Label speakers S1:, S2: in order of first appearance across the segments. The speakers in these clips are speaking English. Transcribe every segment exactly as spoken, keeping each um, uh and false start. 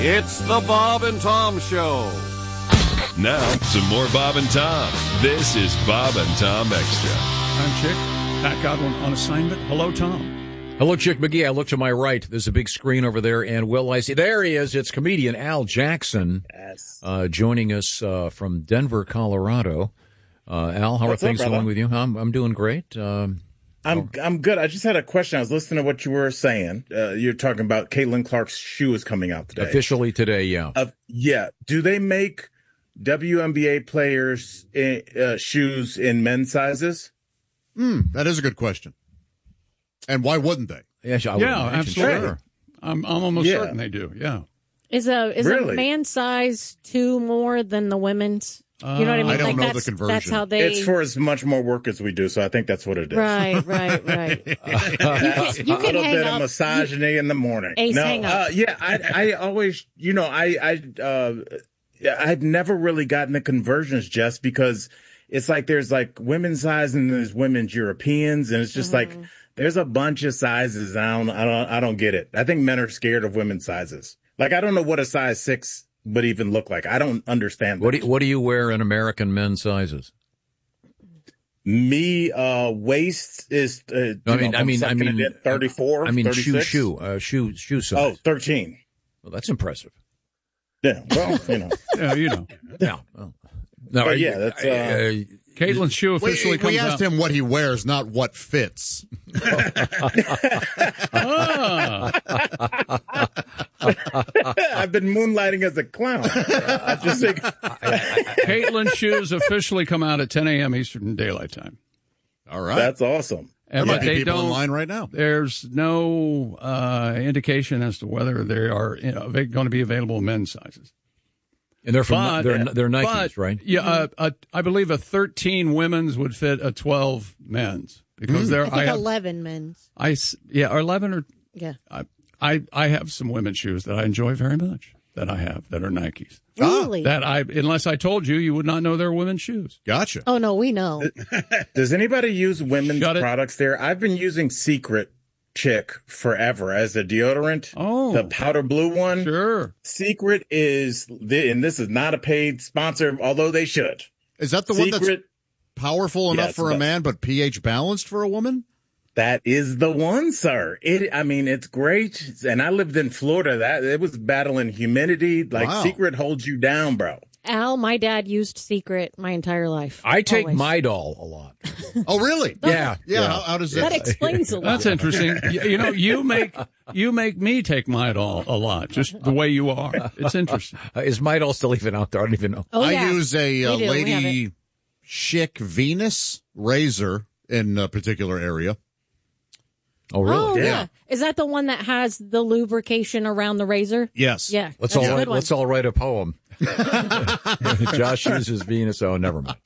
S1: It's the Bob and Tom Show.
S2: Now, some more Bob and Tom. This is Bob and Tom Extra.
S3: I'm Chick. Pat Godwin on assignment. Hello, Tom.
S4: Hello, Chick McGee. I look to my right. There's a big screen over there, and will I see? There he is. It's comedian Al Jackson,
S5: yes.
S4: uh, joining us uh, from Denver, Colorado. Uh, Al, how
S5: What's
S4: are things
S5: up,
S4: going with you? I'm I'm doing great. Um,
S5: I'm I'm good. I just had a question. I was listening to what you were saying. Uh, you're talking about Caitlin Clark's shoe is coming out today.
S4: Officially today, yeah.
S5: Uh, yeah. Do they make W N B A players in, uh, shoes in men's sizes?
S6: Hmm, that is a good question. And why wouldn't they?
S4: Yeah, I would
S3: yeah,
S4: imagine.
S3: absolutely.
S4: Sure.
S3: I'm, I'm almost
S5: Yeah.
S3: certain they do. Yeah.
S7: Is a is
S5: Really?
S7: a man size two more than the women's? You know what I mean?
S6: I don't
S7: like
S6: know the
S7: that's,
S6: conversion.
S7: That's how they.
S5: It's for as much more work as we do, so I think that's what it is.
S7: Right, right, right. you can, you
S5: a
S7: can
S5: little
S7: hang
S5: bit
S7: up.
S5: of misogyny in the morning.
S7: Ace,
S5: no,
S7: hang up.
S5: Uh, yeah, I, I always, you know, I, I, uh, I've never really gotten the conversions just because it's like there's like women's size and there's women's Europeans, and it's just
S7: Mm-hmm.
S5: like there's a bunch of sizes. I don't, I don't, I don't get it. I think men are scared of women's sizes. Like I don't know what a size six would even look like. I don't understand.
S4: What do
S5: that.
S4: you, what do you wear in American men's sizes?
S5: Me, uh, waist is. Uh,
S4: No, I
S5: you
S4: mean,
S5: know,
S4: I
S5: I'm
S4: mean, I
S5: sucking it
S4: mean,
S5: in thirty-four.
S4: I mean, shoe,
S5: thirty-six.
S4: shoe, uh, shoe, shoe size.
S5: Oh, thirteen.
S4: Well, that's impressive.
S5: Yeah. Well, you know.
S3: Yeah, you know.
S4: Yeah. Well, no,
S5: But
S4: I-
S5: yeah, that's, uh,
S4: I-
S3: Caitlin's shoe
S6: We,
S3: officially
S6: we
S3: comes
S6: asked
S3: out.
S6: him what he wears, not what fits.
S3: Ah.
S5: I've been moonlighting as a clown. I just think
S3: Caitlin's shoes officially come out at ten a.m. Eastern Daylight Time.
S6: All right.
S5: that's awesome.
S6: there
S3: And,
S6: might
S3: but
S6: be
S3: they
S6: people
S3: don't.
S6: in line right now.
S3: There's no uh, indication as to whether they are you know, going to be available in men's sizes.
S4: and they're from
S3: But-
S4: they're they're Nikes,
S3: but,
S4: right?
S3: Yeah, uh, uh, I believe a thirteen women's would fit a twelve men's because
S7: I
S3: there
S7: think
S3: I have
S7: eleven men's.
S3: I s- yeah or eleven or
S7: Yeah.
S3: I, I I have some women's shoes that I enjoy very much that I have that are Nikes
S7: Really?
S3: that I unless I told you you would not know they're women's shoes.
S6: Gotcha.
S7: Oh no, we know.
S5: Does anybody use women's
S3: Shut it.
S5: products there? I've been using Secret Chick forever as a deodorant.
S3: Oh.
S5: The powder blue one.
S3: Sure.
S5: Secret is, and this is not a paid sponsor, although they should.
S6: Is that the one that's
S5: Secret,
S6: powerful enough
S5: Yes,
S6: for a
S5: but-
S6: man, but pH balanced for a woman?
S5: that is the one, sir. It, I mean, it's great. And I lived in Florida. That it was battling humidity. Like
S6: Wow.
S5: Secret holds you down, bro.
S7: Al, my dad used Secret my entire life.
S4: I take
S7: Always.
S4: Midol a lot.
S6: Oh, really?
S4: Yeah,
S6: Yeah. How, how does
S7: That
S6: that?
S7: explains a lot.
S3: That's interesting. you, you know, you make you make me take Midol a lot, just the way you are. It's interesting.
S4: Uh, is Midol still even out there? I don't even know.
S7: Oh,
S6: I
S7: yeah.
S6: use a uh,
S7: We do. We have
S6: Lady Chic Venus razor in a particular area.
S4: Oh, really?
S7: Oh, yeah.
S5: Yeah.
S7: Is that the one that has the lubrication around the razor?
S6: Yes.
S7: Yeah.
S4: Let's
S7: that's
S4: all
S7: a
S4: write,
S7: good one.
S4: let's all write a poem. Josh uses Venus. Oh, never mind.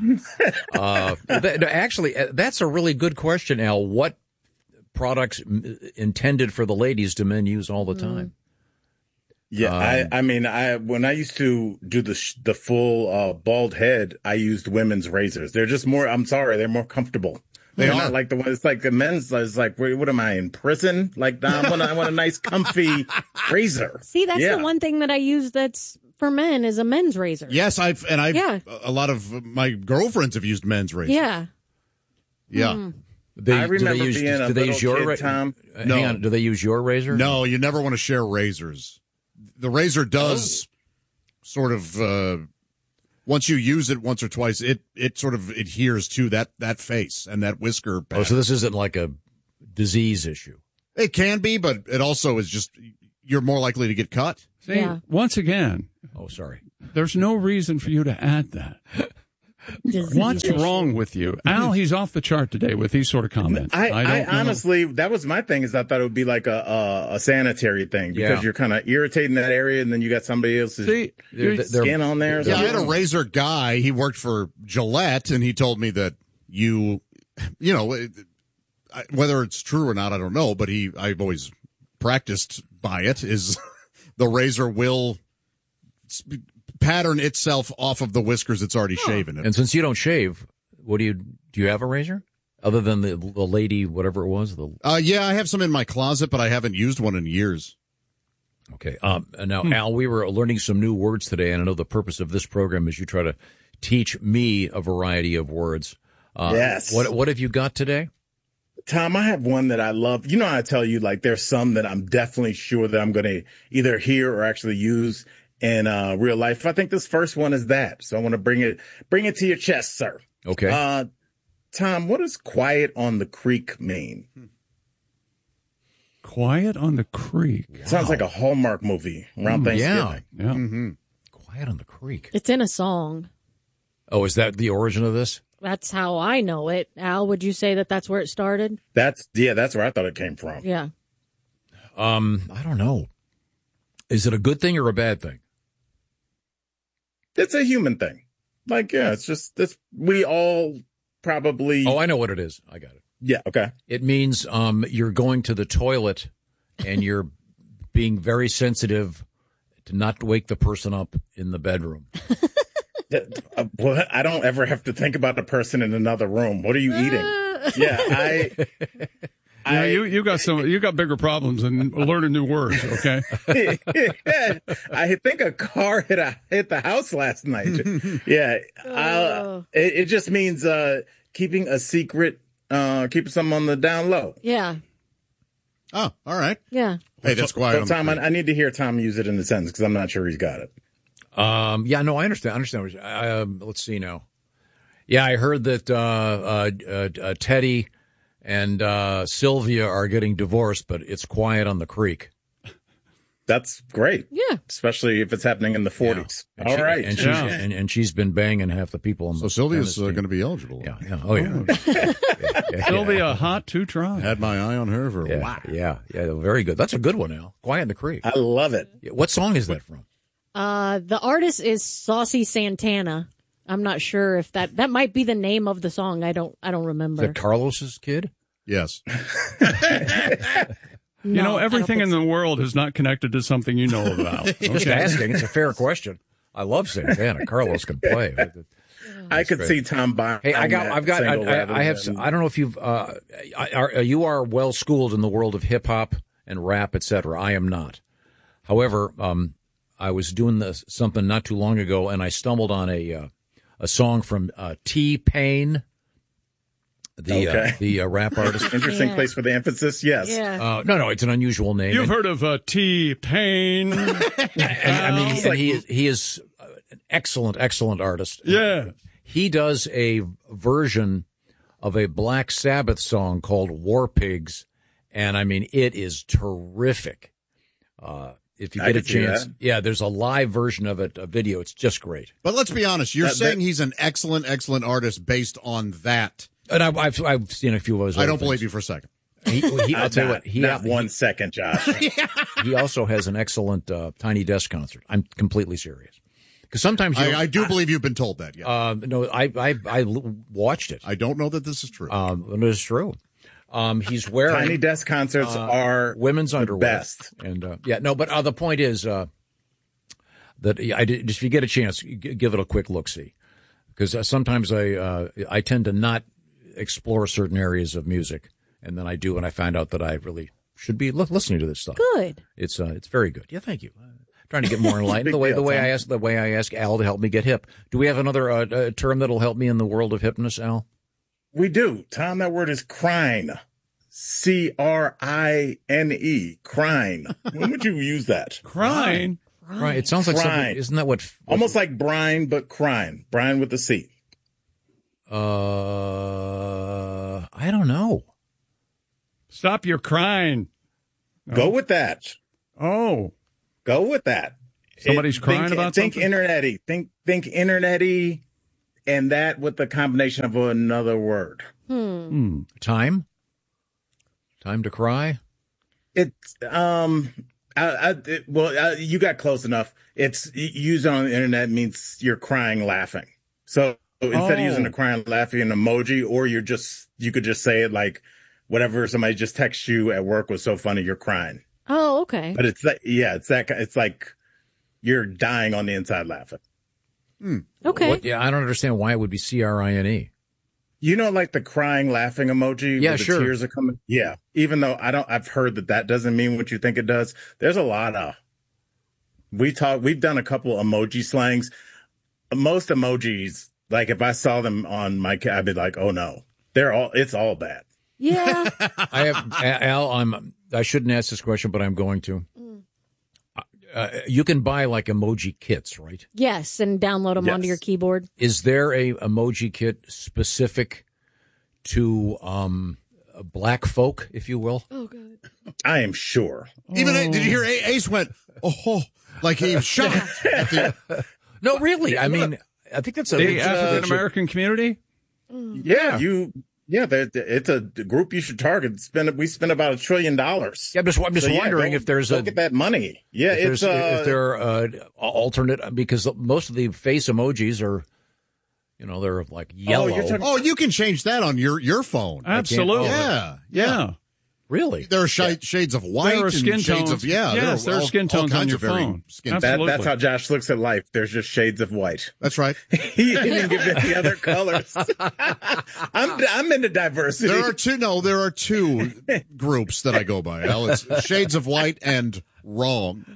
S4: Uh, that, actually, uh, that's a really good question, Al. What products m- intended for the ladies do men use all the time?
S5: Yeah, I, I mean, I when I used to do the sh- the full uh, bald head, I used women's razors. They're just more. I'm sorry, they're more comfortable.
S6: They
S5: They're
S6: are.
S5: not like the one. It's like the men's. It's like, what, what am I in prison? Like, I want, I want a nice, comfy razor.
S7: See, that's
S5: Yeah.
S7: the one thing that I use that's for men is a men's razor.
S6: Yes, I've and I've
S7: Yeah.
S6: a lot of my girlfriends have used men's razors.
S7: Yeah.
S6: Yeah.
S4: They,
S5: I
S4: do they
S5: remember
S4: use,
S5: being a
S4: do they
S5: little
S4: use your
S5: kid,
S4: ra-
S5: Tom.
S4: Uh,
S6: No.
S4: Hang on. Do they use your razor?
S6: No, you never want to share razors. The razor does sort of uh, once you use it once or twice, it it sort of adheres to that that face and that whisker
S4: Oh,
S6: pattern.
S4: so this isn't like a disease issue.
S6: It can be, but it also is just you're more likely to get cut.
S3: See,
S7: Yeah.
S3: once again,
S4: Oh, sorry.
S3: there's no reason for you to add that.
S7: Disease
S3: What's
S7: issue.
S3: wrong with you? Al, he's off the chart today with these sort of comments.
S5: I, I,
S3: don't know.
S5: honestly, that was my thing. Is I thought it would be like a a, a sanitary thing because
S4: Yeah.
S5: you're kind of irritating that area, and then you got somebody else's
S3: See,
S4: They're-
S3: you're-
S4: they're-
S5: skin on there. or
S6: Yeah, I had a
S5: something.
S6: razor guy. He worked for Gillette, and he told me that you, you know, it- I- whether it's true or not, I don't know. But he, I've always practiced by it. Is the razor will s- pattern itself off of the whiskers it's already shaven.
S4: And since you don't shave, what do you do? You have a razor other than the the lady, whatever it was? The
S6: Uh, yeah, I have some in my closet, but I haven't used one in years.
S4: Okay. Um, and now, Al, we were learning some new words today, and I know the purpose of this program is you try to teach me a variety of words. Uh,
S5: Yes.
S4: What What have you got today?
S5: Tom, I have one that I love. You know, I tell you, like, there's some that I'm definitely sure that I'm going to either hear or actually use in uh, real life. I think this first one is that. So I want to bring it, bring it to your chest, sir.
S4: Okay.
S5: Uh, Tom, what does quiet on the creek mean?
S3: Quiet on the Creek.
S5: Sounds like a Hallmark movie around
S4: Mm, yeah.
S5: Thanksgiving.
S3: Yeah.
S6: Mm-hmm.
S4: Quiet on the Creek.
S7: It's in a song.
S4: Oh, is that the origin of this?
S7: That's how I know it. Al, would you say that that's where it started?
S5: That's, yeah, that's where I thought it came from.
S7: Yeah.
S4: Um, I don't know. Is it a good thing or a bad thing?
S5: It's a human thing. Like, yeah, it's just this. We all probably.
S4: Oh, I know what it is. I got it.
S5: Yeah. Okay.
S4: It means um, you're going to the toilet and you're being very sensitive to not wake the person up in the bedroom.
S5: Uh, well, I don't ever have to think about the person in another room. What are you eating? Yeah, I.
S3: Yeah,
S5: I,
S3: you, you got some you got bigger problems than learning new words, okay?
S5: I think a car hit a hit the house last night. Yeah,
S7: Oh.
S5: I, it, it just means uh, keeping a secret, uh, keeping something on the down low.
S7: Yeah.
S6: Oh, all right.
S7: Yeah.
S6: Hey, that's quiet.
S5: So,
S6: on the
S5: Tom, I,
S6: creek.
S5: I need to hear Tom use it in the sentence because I'm not sure he's got it.
S4: Um, yeah, no, I understand. I understand. what you- I, um, let's see now. Yeah, I heard that uh, uh, uh, uh, Teddy and uh, Sylvia are getting divorced, but it's quiet on the creek.
S5: That's great.
S7: Yeah.
S5: Especially if it's happening in the forties.
S4: And
S5: All
S4: she-
S5: right.
S4: and she's,
S3: Yeah.
S4: and, and she's been banging half the people. On
S6: So
S4: the
S6: Sylvia's uh,
S4: tennis
S6: going to be eligible.
S4: team. Yeah, yeah, oh yeah. yeah, yeah,
S3: Sylvia, hot to try.
S6: Had my eye on her for a
S4: yeah,
S6: while.
S4: yeah, yeah, very good. That's a good one, Al. Quiet on the creek.
S5: I love it.
S4: Yeah, what song is that from?
S7: Uh, the artist is Saucy Santana. I'm not sure if that that might be the name of the song. I don't I don't
S4: Is
S7: remember.
S4: that Carlos's kid?
S6: Yes.
S3: You know,
S7: No, I don't
S3: everything
S7: think
S3: in
S7: so.
S3: the world is not connected to something you know about.
S4: Just asking. It's a fair question. I love Santana. Carlos can play.
S5: I could
S4: great.
S5: see Tom buying.
S4: Hey, I got,
S5: that
S4: I've got, I,
S5: single rather
S4: I, I have,
S5: than-
S4: I don't know if you've, uh, are, you are well schooled in the world of hip hop and rap, et cetera. I am not. However, um, I was doing this, something not too long ago, and I stumbled on a uh, a song from uh, T-Pain, the
S5: Okay.
S4: uh, the uh, rap artist.
S5: Interesting
S7: Yeah.
S5: place for the emphasis. Yes.
S7: Yeah.
S4: Uh, no, no, it's an unusual name.
S3: You've
S4: And-
S3: heard of uh, T-Pain?
S4: and, I mean, and he is, he is an excellent, excellent artist.
S3: Yeah.
S4: He does a version of a Black Sabbath song called War Pigs, and I mean, it is terrific. Uh, if you
S5: I
S4: get a
S5: could see
S4: chance,
S5: that.
S4: yeah, there's a live version of it, a video. It's just great.
S6: But let's be honest. You're
S5: That-
S6: saying
S5: that-
S6: he's an excellent, excellent artist based on that.
S4: And I, I've I've seen a few of those.
S6: I
S4: other
S6: don't believe
S4: things.
S6: you for a second.
S4: He, he, I'll tell you
S5: Not-
S4: what. He
S5: not
S4: he,
S5: one second, Josh.
S4: he also has an excellent uh, Tiny Desk concert. I'm completely serious. Because sometimes you,
S6: I, I do believe you've been told that. Yeah.
S4: uh, no, I I I l- watched it.
S6: I don't know that this is true.
S4: Um, it is true. Um, he's wearing
S5: Tiny desk concerts
S4: uh,
S5: are
S4: women's
S5: the
S4: underwear.
S5: best.
S4: And uh, yeah, no, but uh, the point is uh, that I did, if you get a chance, g- give it a quick look see, because uh, sometimes I uh, I tend to not explore certain areas of music, and then I do, and I find out that I really should be li- listening to this stuff.
S7: Good.
S4: It's uh, it's very good. Yeah, thank you. Uh, trying to get more enlightened.
S5: Big
S4: the way
S5: deal,
S4: the way
S5: Tom.
S4: I ask the way I ask Al to help me get hip. Do we have another uh, uh, term that'll help me in the world of hipness, Al?
S5: We do. Tom, that word is crine. C R I N E. Crine. When would you use that?
S3: Crying.
S4: Right. It sounds like something.
S5: Crime.
S4: Isn't that what? what
S5: Almost like brine, but crine. Brine with the C.
S4: Uh, I don't know.
S3: Stop your crying.
S5: Go with that.
S3: Oh.
S5: Go with that.
S3: Somebody's
S5: It-
S3: crying
S5: think,
S3: about
S5: think
S3: something?
S5: internety. Think think internety, and that with the combination of another word.
S3: Hmm.
S4: Time. Time to cry.
S5: It's um, I, I, it, well, uh, you got close enough. It's y- used on the internet means you're crying laughing. So instead of
S3: Oh.
S5: using a crying laughing emoji, or you're just you could just say it like whatever somebody just texts you at work was so funny you're crying.
S7: Oh, okay.
S5: But it's that yeah, it's that ki- it's like you're dying on the inside laughing.
S7: Okay.
S4: What, yeah, I don't understand why it would be C R I N E.
S5: You know, like the crying laughing emoji.
S4: Yeah,
S5: where the
S4: sure.
S5: Tears are coming. Yeah. Even though I don't, I've heard that that doesn't mean what you think it does. There's a lot of We talk. We've done a couple emoji slangs. Most emojis, like if I saw them on my, I'd be like, "Oh no, they're all. It's all bad."
S7: Yeah.
S4: I have Al. I'm. I shouldn't ask this question, but I'm going to. Uh, you can buy like emoji kits, right?
S7: Yes, and download them
S5: Yes.
S7: onto your keyboard.
S4: Is there a emoji kit specific to um, black folk, if you will?
S7: Oh, God.
S5: I am sure.
S6: Even did you hear Ace went, oh, like he was shocked. at the,
S4: No, really. I mean, I think that's a
S3: The
S4: uh,
S3: African American community?
S5: Yeah, you. Yeah, they're- it's a group you should target. Spend we spend about a trillion dollars.
S4: Yeah, I'm just, I'm just
S5: So, yeah,
S4: wondering
S5: go-
S4: if there's
S5: go
S4: a
S5: get that money. Yeah,
S4: if
S5: it's
S4: there's,
S5: uh,
S4: if there are uh, alternate, because most of the face emojis are, you know, they're like yellow.
S5: you're talking-
S6: oh, you can change that on your, your phone.
S3: Absolutely.
S6: Yeah.
S3: Yeah.
S4: Really?
S6: There are sh- shades of white
S3: There are
S6: and
S3: skin
S6: shades
S3: tones.
S6: of, yeah.
S3: Yes, there are
S6: all-
S3: skin
S6: all
S3: tones on
S6: kinds
S3: your
S6: of varying
S3: phone.
S6: Skin
S3: Absolutely.
S5: that, that's how Josh looks at life. There's just shades of white.
S6: That's right.
S5: He didn't give it the other colors. I'm I'm into diversity.
S6: There are two, no, there are two groups that I go by, Al. It's shades of white and wrong.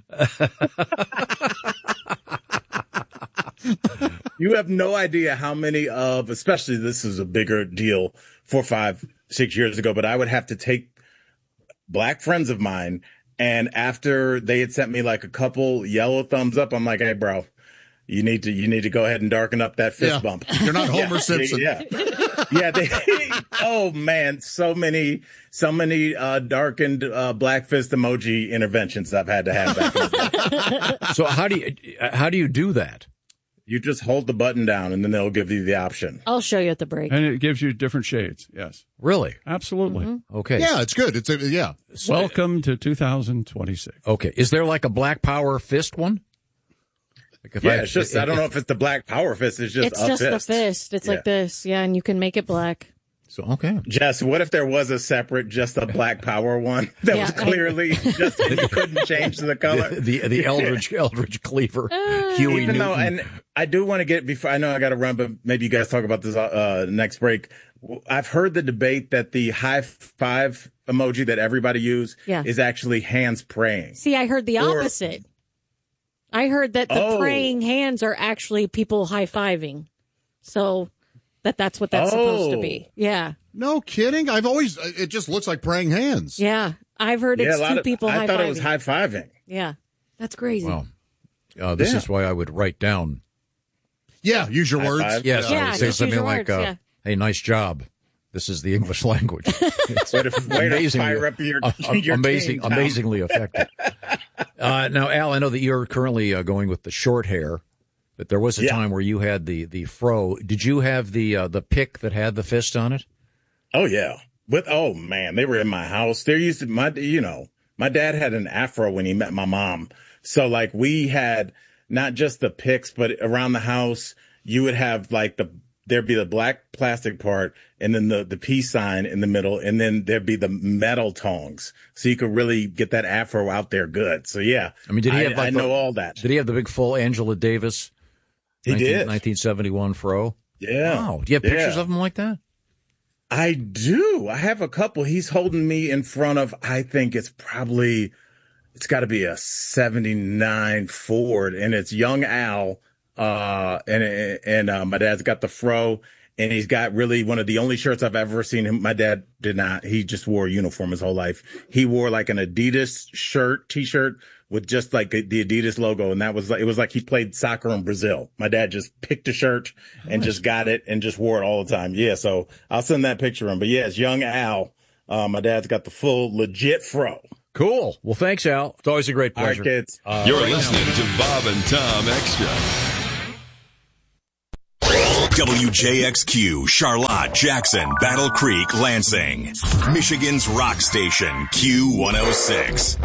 S5: You have no idea how many of, especially this is a bigger deal four, five, six years ago, but I would have to take black friends of mine, and after they had sent me like a couple yellow thumbs up, I'm like, hey, bro, you need to you need to go ahead and darken up that fist
S6: Yeah.
S5: bump.
S6: You're not Homer
S5: Yeah,
S6: Simpson.
S5: Yeah. Yeah, they, oh man, so many, so many uh, darkened uh, black fist emoji interventions I've had to have back in the day.
S4: So how do you how do you do that?
S5: You just hold the button down, and then they'll give you the option.
S7: I'll show you at the break.
S3: And it gives you different shades. Yes.
S4: Really?
S3: Absolutely.
S4: Okay.
S6: Yeah, it's good. It's a, yeah.
S3: Welcome to two thousand twenty-six.
S4: Okay. Is there like a black power fist one? Like if
S5: Yeah, it's just, I don't know if it's the black power fist. It's just
S7: It's
S5: a
S7: just
S5: fist.
S7: the fist. It's
S5: Yeah.
S7: like this. Yeah, and you can make it black.
S4: So okay.
S5: Jess, what if there was a separate, just a black power one that
S7: Yeah,
S5: was
S7: I-
S5: clearly just you couldn't change the color?
S4: The the, the Eldridge Eldridge Cleaver, Huey
S5: Even
S4: Newton.
S5: though, and I do want to get before I know I got to run, but maybe you guys talk about this uh, next break. I've heard the debate that the high five emoji that everybody use
S7: Yeah.
S5: is actually hands praying.
S7: See, I heard the
S5: Or-
S7: opposite. I heard that the
S5: Oh.
S7: praying hands are actually people high-fiving. So that that's what that's supposed to
S5: Oh.
S7: be. Yeah.
S6: No kidding. I've always, it just looks like praying hands.
S7: Yeah. I've heard
S5: Yeah,
S7: it's
S5: a lot
S7: two
S5: of,
S7: people
S5: I
S7: high-fiving.
S5: thought it was high fiving.
S7: Yeah. That's crazy.
S4: Well, uh, this
S5: Yeah.
S4: is why I would write down.
S6: Yeah, use your
S5: High
S6: words.
S5: five.
S4: Yes,
S7: Yeah,
S4: I would say
S7: just use
S4: something
S7: your
S4: like,
S7: words,
S4: uh,
S7: yeah.
S4: "Hey, nice job. This is the English language." It's
S5: Way to, way to fire up your,
S4: uh, uh,
S5: your
S4: amazing,
S5: team, Tom.
S4: amazingly effective. Uh, now, Al, I know that you're currently uh, going with the short hair, but there was a
S5: Yeah.
S4: time where you had the the fro. Did you have the uh, the pick that had the fist on it?
S5: Oh yeah. With oh man, they were in my house. There used to my you know, my dad had an afro when he met my mom. So like we had not just the picks, but around the house you would have like the there'd be the black plastic part and then the the peace sign in the middle, and then there'd be the metal tongs. So you could really get that afro out there good. So yeah.
S4: I mean, did he
S5: I,
S4: have like
S5: I
S4: the-
S5: know all that.
S4: Did he have the big full Angela Davis?
S5: He did.
S4: nineteen seventy-one fro.
S5: Yeah.
S4: Wow. Do you have pictures
S5: Yeah.
S4: of him like that?
S5: I do. I have a couple. He's holding me in front of, I think it's probably, it's got to be a seventy-nine Ford, and it's young Al. Uh, and, and, uh, my dad's got the fro, and he's got really one of the only shirts I've ever seen him. My dad did not. He just wore a uniform his whole life. He wore like an Adidas shirt, t-shirt with just like the Adidas logo. And that was like, it was like he played soccer in Brazil. My dad just picked a shirt and just got it and just wore it all the time. Yeah. So I'll send that picture in, but yeah, it's young Al. Uh, my dad's got the full legit fro.
S4: Cool. Well, thanks, Al. It's always a great
S5: All right,
S4: pleasure.
S5: kids.
S4: Uh,
S2: You're
S4: right now-
S2: listening to Bob and Tom Extra.
S8: W J X Q, Charlotte, Jackson, Battle Creek, Lansing. Michigan's rock station, Q one oh six.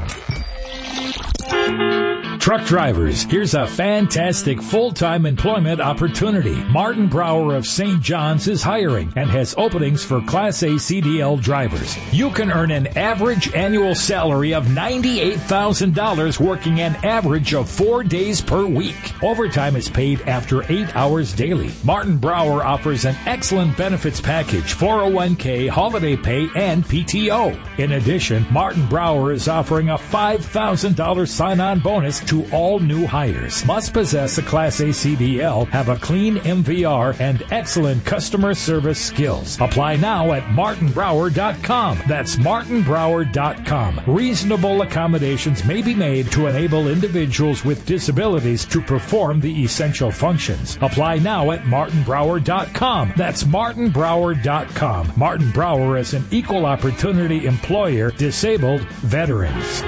S9: Truck drivers, here's a fantastic full-time employment opportunity. Martin Brower of Saint John's is hiring and has openings for Class A C D L drivers. You can earn an average annual salary of ninety-eight thousand dollars working an average of four days per week. Overtime is paid after eight hours daily. Martin Brower offers an excellent benefits package, four oh one k, holiday pay, and P T O. In addition, Martin Brower is offering a five thousand dollars sign-on bonus to all new hires. Must possess a Class A C D L, have a clean M V R, and excellent customer service skills. Apply now at martin brower dot com. That's martin brower dot com. Reasonable accommodations may be made to enable individuals with disabilities to perform the essential functions. Apply now at martin brower dot com. That's martin brower dot com. Martin Brower is an equal opportunity employer, disabled veterans.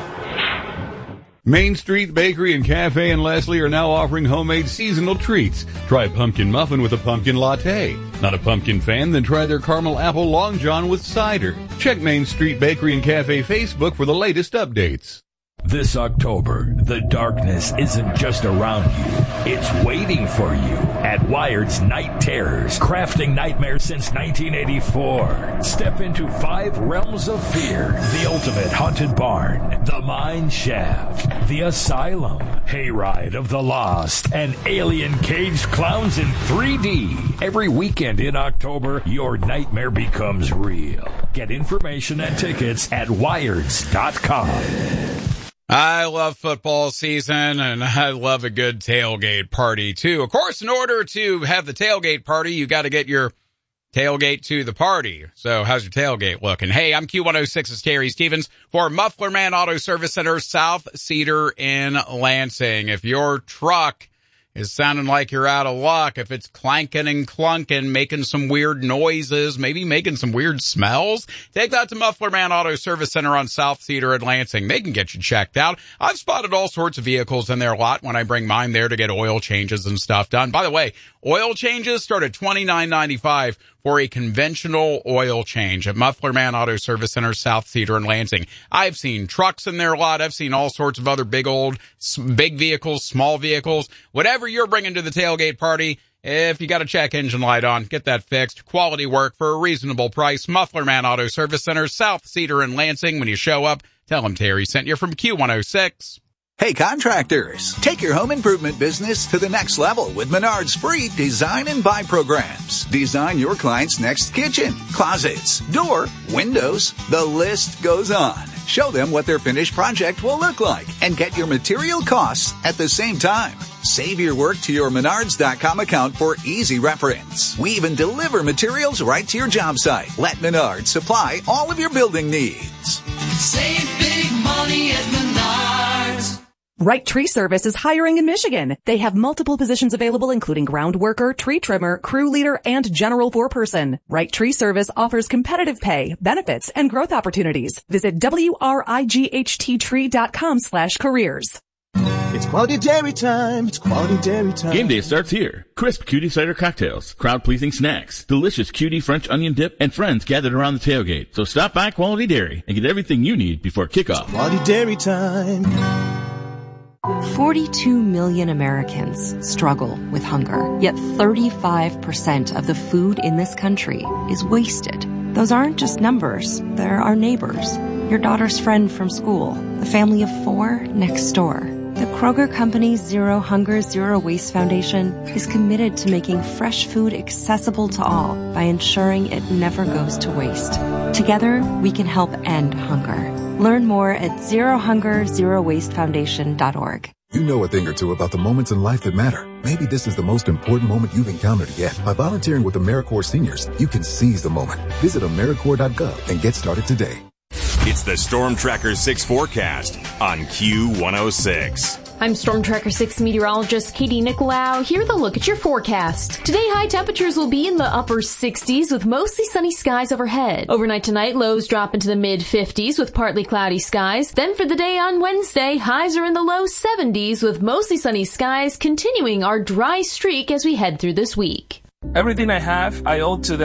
S10: Main Street Bakery and Cafe in Leslie are now offering homemade seasonal treats. Try pumpkin muffin with a pumpkin latte. Not a pumpkin fan? Then try their caramel apple long john with cider. Check Main Street Bakery and Cafe Facebook for the latest updates.
S9: This October, the darkness isn't just around you, it's waiting for you at Wired's Night Terrors, crafting nightmares since nineteen eighty-four. Step into five realms of fear: the ultimate haunted barn, the mine shaft, the asylum, hayride of the lost, and alien caged clowns in three D. Every weekend in October, your nightmare becomes real. Get information and tickets at wireds dot com.
S11: I love football season, and I love a good tailgate party, too. Of course, in order to have the tailgate party, you got to get your tailgate to the party. So how's your tailgate looking? Hey, I'm Q one oh six's Terry Stevens for Muffler Man Auto Service Center, South Cedar in Lansing. If your truck is sounding like you're out of luck, if it's clanking and clunking, making some weird noises, maybe making some weird smells, take that to Muffler Man Auto Service Center on South Cedar at Lansing. They can get you checked out. I've spotted all sorts of vehicles in their lot when I bring mine there to get oil changes and stuff done. By the way, oil changes start at twenty-nine ninety-five for a conventional oil change at Muffler Man Auto Service Center, South Cedar and Lansing. I've seen trucks in their lot. I've seen all sorts of other big old, big vehicles, small vehicles. Whatever you're bringing to the tailgate party, if you got a check engine light on, get that fixed. Quality work for a reasonable price. Muffler Man Auto Service Center, South Cedar and Lansing. When you show up, tell them Terry sent you from Q one oh six.
S12: Hey contractors, take your home improvement business to the next level with Menard's free design and buy programs. Design your client's next kitchen, closets, door, windows, the list goes on. Show them what their finished project will look like and get your material costs at the same time. Save your work to your menards dot com account for easy reference. We even deliver materials right to your job site. Let Menards supply all of your building needs.
S13: Save big money at Menards.
S14: Right Tree Service is hiring in Michigan. They have multiple positions available, including ground worker, tree trimmer, crew leader, and general foreperson. Right Tree Service offers competitive pay, benefits, and growth opportunities. Visit W R I G H T tree dot com slash careers.
S15: It's quality dairy time. It's quality dairy time.
S16: Game day starts here. Crisp cutie cider cocktails, crowd-pleasing snacks, delicious cutie French onion dip, and friends gathered around the tailgate. So stop by Quality Dairy and get everything you need before kickoff.
S15: It's quality dairy time.
S17: forty-two million Americans struggle with hunger, yet thirty-five percent of the food in this country is wasted. Those aren't just numbers. They're our neighbors, your daughter's friend from school, the family of four next door. The Kroger Company's Zero Hunger, Zero Waste Foundation is committed to making fresh food accessible to all by ensuring it never goes to waste. Together, we can help end hunger. Learn more at zero hunger zero waste foundation dot org.
S18: You know a thing or two about the moments in life that matter. Maybe this is the most important moment you've encountered yet. By volunteering with AmeriCorps Seniors, you can seize the moment. Visit AmeriCorps dot gov and get started today.
S8: It's the Storm Tracker six forecast on Q one oh six.
S19: I'm Storm Tracker six meteorologist Katie Nicolau. Here with a look at your forecast. Today, high temperatures will be in the upper sixties with mostly sunny skies overhead. Overnight tonight, lows drop into the mid fifties with partly cloudy skies. Then for the day on Wednesday, highs are in the low seventies with mostly sunny skies, continuing our dry streak as we head through this week.
S20: Everything I have, I owe to the